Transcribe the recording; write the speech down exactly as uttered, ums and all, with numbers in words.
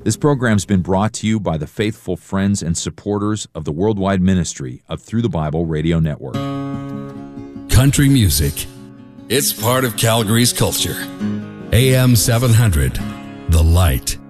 This program's been brought to you by the faithful friends and supporters of the worldwide ministry of Through the Bible Radio Network. Country music. It's part of Calgary's culture. A M seven hundred, The Light.